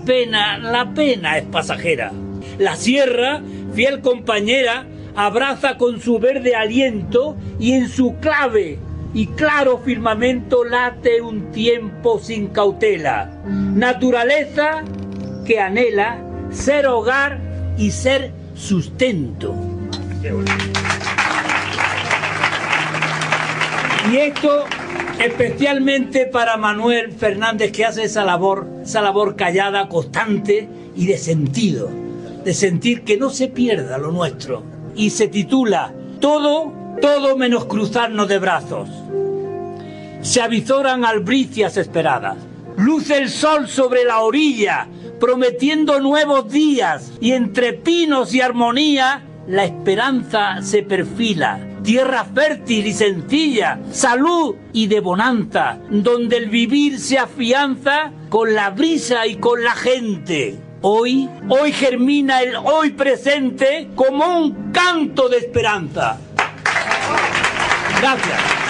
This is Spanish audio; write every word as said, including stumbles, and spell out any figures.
pena, la pena es pasajera. La sierra, fiel compañera, abraza con su verde aliento y en su clave y claro firmamento late un tiempo sin cautela. Naturaleza que anhela ser hogar y ser sustento. Qué bonito. Y esto especialmente para Manuel Fernández, que hace esa labor, esa labor callada, constante y de sentido, de sentir que no se pierda lo nuestro. Y se titula Todo, todo menos cruzarnos de brazos. Se avizoran albricias esperadas. Luce el sol sobre la orilla, prometiendo nuevos días, y entre pinos y armonía la esperanza se perfila. Tierra fértil y sencilla, salud y de bonanza, donde el vivir se afianza con la brisa y con la gente. Hoy, hoy germina el hoy presente como un canto de esperanza. Gracias.